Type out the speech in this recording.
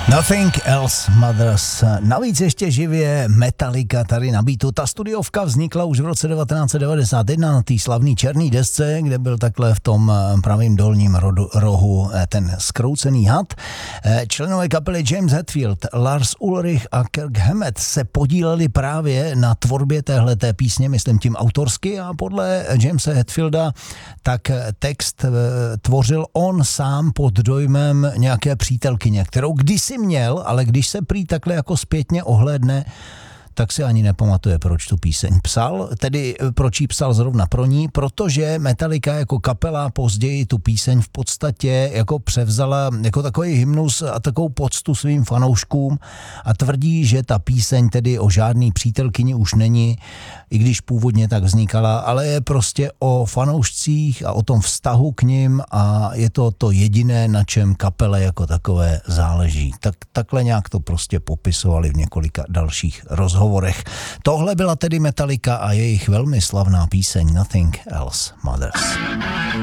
Nothing Else Matters. Navíc ještě živě Metallica tady na beatu. Ta studiovka vznikla už v roce 1991 na té slavné černé desce, kde byl takhle v tom pravým dolním rohu ten zkroucený had. Členové kapely James Hetfield, Lars Ulrich a Kirk Hammett se podíleli právě na tvorbě téhleté písně, myslím tím autorsky, a podle Jamesa Hetfielda tak text tvořil on sám pod dojmem nějaké přítelkyně, kterou kdysi měl, ale když se prý takhle jako zpětně ohlédne, tak si ani nepamatuje, proč tu píseň psal, tedy proč ji psal zrovna pro ní, protože Metallica jako kapela později tu píseň v podstatě jako převzala jako takový hymnus a takovou poctu svým fanouškům a tvrdí, že ta píseň tedy o žádný přítelkyni už není, i když původně tak vznikala, ale je prostě o fanoušcích a o tom vztahu k nim a je to to jediné, na čem kapele jako takové záleží. Takhle nějak to prostě popisovali v několika dalších rozhovorech. Tohle byla tedy Metallica a jejich velmi slavná píseň Nothing Else Matters.